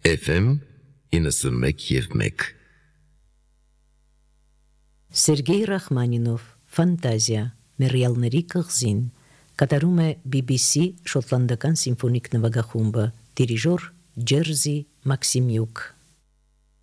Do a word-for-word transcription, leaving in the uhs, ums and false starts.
Էֆ էմ իննսունմեկ և մեկ Սերգեյ Ռախմանինով Ֆանտազիա Մերիալների կղզին կատարում է բի բի սի շոտլանդական սիմֆոնիկ նվագախումբը դիրիժոր Ջերզի Մաքսիմյուկ